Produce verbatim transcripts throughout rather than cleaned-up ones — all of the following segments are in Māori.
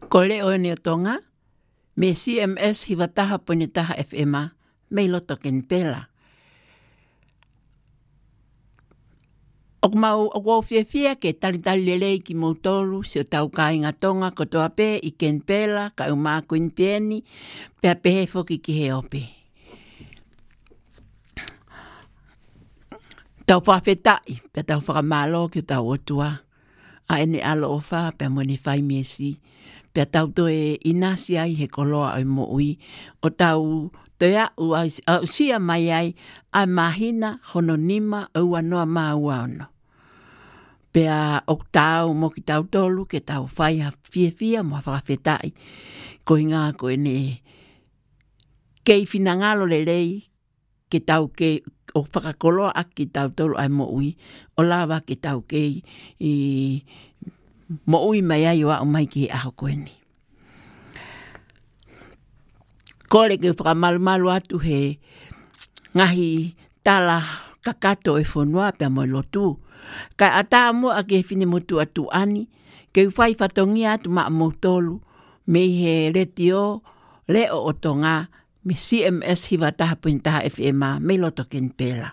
Ko leo ni o tonga, me C M S hiwa taha pone taha F M a, me loto ken pela. O mau o wau fia fia ke tali tali lelei ki mautolu se o tau ka inga tonga ko toa pe i ken pela ka uma kuin pieni pe a pehe foki ki he ope. Tau whawhetai pe tau whakamalo ki o tau otua a ene alo o wha pe mone whai miesi pe tau to e inasi ai he koloa o mo ui o tau te a ua sia mai ai a mahina hononima au anoa maua ono. Pea o tau mo ki tau tolu ke tau whai ha fia fia mo whakawhetai ko inga ko ene kei finangalo le rei ke tau ke o whakakoloa a ki tau tolu ai mo ui o lawa ke tau kei i mo ui mai ai o au mai ki aho koeni. Kore ke whakamalu malu atu he ngahi tala kakato e whonua pia mo lotu. Kai ata mo a ke whine motu atu ani, ke uwhai whatongia atu maa mautolu, me he retio leo o tonga, me C M S hiwa taha puni taha F M a, me loto ken pela.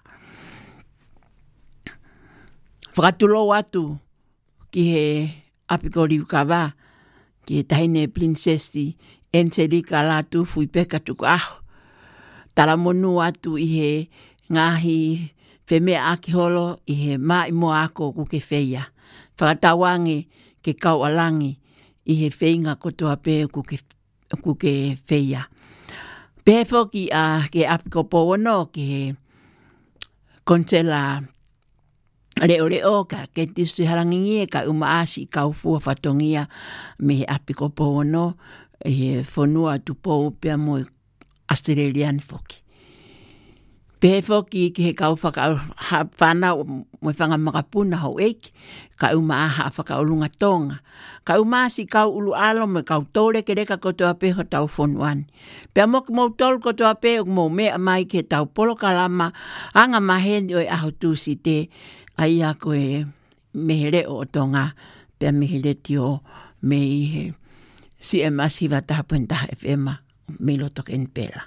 Whakatulo atu ki he apikori ukawa, ki he tahine princessi, Enselika la tu fui peka tuku aho. Tala monu atu i he ngahi whemea aki holo i he mai mo ako kuke wheia. Whakatawange ke kau alangi i he wheinga kotoa pe kuke, kuke wheia. Pehefo ki a uh, ke apikopo wano ki he konsela leo leo ka ke tisu harangingie ka uma asi ka ufua whatongia me he apikopo wano e whanua tupo pia mo Australian foki. Pehe foki ki he kau whaka whanau mo whanga makapuna hau eiki, ka uma aha whakaolunga tonga. Ka uma si kau ulu alo me kau tole ke reka kotoa peho tau whonuani. Pea mo ki mau tolu kotoa peho mo mea mai ke tau polo kalama anga maheni oi aho tusi te ai ako e mehere o tonga, pea mehere tio me ihe C M S hiwa taha puni taha F M a, me loto ken pela.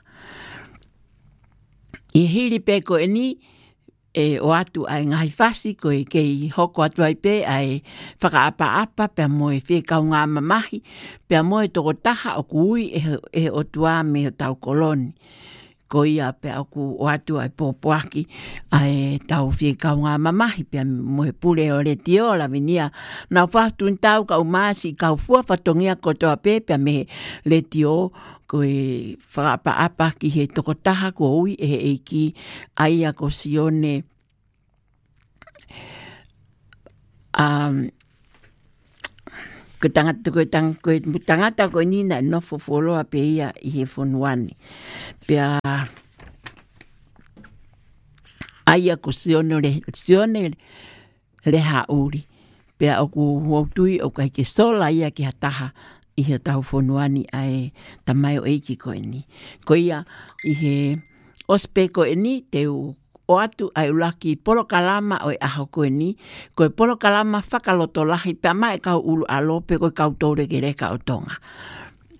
I hiri pe ko eni, e o atu ai ngahi whasi ko e kei hoko atu ai pe ai whakaapa apa pea moe whi kau ngā mamahi, pea moe toko taha o kui e, e o tua me o tau koloni. Ko ia pea oku o atu ai pōpoaki ai tau whi kau ngā mamahi pea moe pule o re tio la vinia. Nau whahtu tau kau maasi kau fua whatongia kotoa pe pea me le tio ko e whakaapa apa ki he toko taha ko ui e he eiki ai a ko sione um, ko tangata ko tang ko tangata ko ni na no fofolo a pe ia i he fonuani pea ai a ko sione le sione le hauri pea o ku hotui o kai ke sola ia ki hataha i he tau whonuani ai tamai o eiki ko eni. Ko ia i he ospe ko eni te u o atu ai ulaki polo kalama o e aho ko eni. Ko e polo kalama whakaloto lahi pe ama e kau ulu alope ko e kau tore ke reka o tonga.